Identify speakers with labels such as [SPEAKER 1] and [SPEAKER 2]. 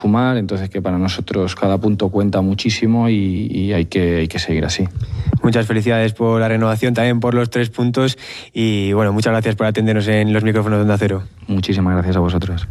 [SPEAKER 1] sumar, entonces que para nosotros cada punto cuenta muchísimo y hay que seguir así.
[SPEAKER 2] Muchas felicidades por la renovación, también por los 3 puntos y bueno, muchas gracias por atendernos en los micrófonos de Onda Cero.
[SPEAKER 1] Muchísimas gracias a vosotros.